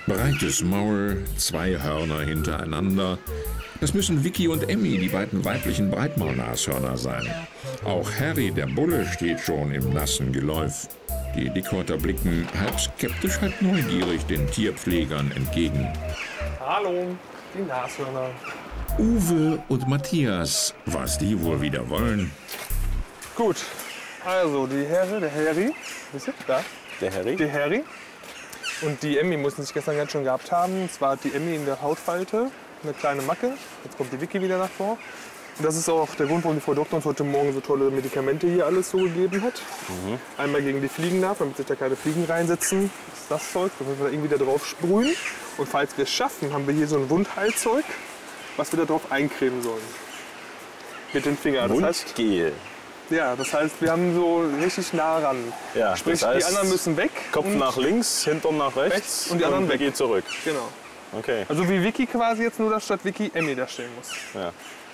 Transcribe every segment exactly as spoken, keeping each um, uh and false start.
Breites Maul, zwei Hörner hintereinander. Das müssen Vicky und Emmy, die beiden weiblichen Breitmaulnashörner, sein. Auch Harry, der Bulle, steht schon im nassen Geläuf. Die Dickhäuter blicken halb skeptisch, halb neugierig den Tierpflegern entgegen. Hallo, die Nashörner. Uwe und Matthias, was die wohl wieder wollen? Gut, also die Herre, der Harry, wisst ihr, da? Der Harry? Die Harry. Und die Emmy mussten sich gestern ganz schön gehabt haben. Und zwar hat die Emmy in der Hautfalte eine kleine Macke. Jetzt kommt die Vicky wieder nach vor. Und das ist auch der Grund, warum die Frau Doktor uns heute Morgen so tolle Medikamente hier alles so gegeben hat. Mhm. Einmal gegen die Fliegenlarven, damit sich da keine Fliegen reinsetzen. Das ist das Zeug, das müssen wir da irgendwie da drauf sprühen. Und falls wir es schaffen, haben wir hier so ein Wundheilzeug, was wir da drauf eincremen sollen. Mit den Fingern. Das heißt, Wundgel. ja, das heißt, wir haben so richtig nah ran. Ja, Sprich, das heißt, die anderen müssen weg. Kopf und nach links, Hintern nach rechts, rechts und die anderen und weg. geht zurück. Genau. Okay. Also wie Vicky quasi jetzt nur, dass statt Vicky Emmy da stehen muss. Ja.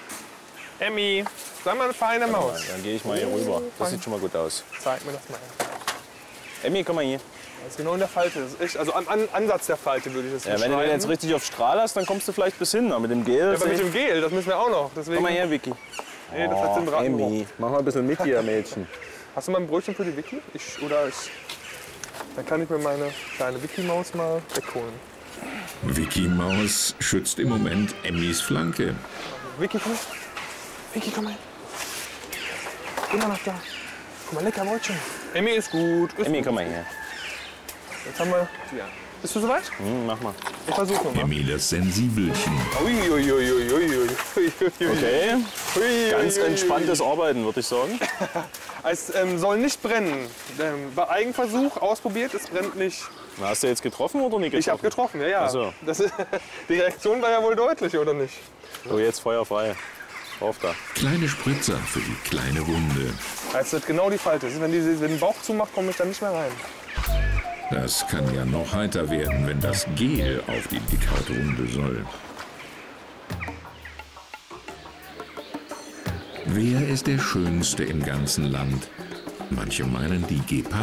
Emmy, sei mal eine feine Maus. Dann gehe ich mal hier rüber. Das sieht schon mal gut aus. Zeig mir das mal. Emmy, komm mal hier. Das ist genau in der Falte. Das ist echt, also am an Ansatz der Falte würde ich das Ja, wenn du beschreiben. den jetzt richtig auf Strahl hast, dann kommst du vielleicht bis hin. Aber mit dem Gel. Ja, aber mit dem Gel, das müssen wir auch noch. Deswegen, Komm mal her, Vicky. Nee, das hat den Braten Emmy, gebrochen. mach mal ein bisschen mit hier, Mädchen. Hast du mal ein Brötchen für die Vicky? Ich, oder ich. Dann kann ich mir meine kleine Vicky-Maus mal wegholen. Vicky Maus schützt im Moment Emmys Flanke. Vicky, komm her. Vicky, komm her. Immer noch da. Guck mal, lecker Brötchen. Emmy ist gut. Ist Emmy, gut. komm mal her. Jetzt haben wir. Ja. Bist du soweit? Hm, mach mal. Ich versuche mal. Emmy, das Sensibelchen. Uiuiuiuiui. Okay. Ganz entspanntes Arbeiten, würde ich sagen. Es ähm, soll nicht brennen. Ähm, bei Eigenversuch ausprobiert, es brennt nicht. Na, hast du jetzt getroffen oder nicht Ich habe getroffen? getroffen, ja, ja. Ach so. Das ist, die Reaktion war ja wohl deutlich, oder nicht? So, jetzt Feuer frei. Auf da. Kleine Spritzer für die kleine Wunde. Es wird genau die Falte. Wenn die wenn den Bauch zumacht, komme ich da nicht mehr rein. Das kann ja noch heiter werden, wenn das Gel auf die Dickhautrunde soll. Wer ist der Schönste im ganzen Land? Manche meinen die Gepard.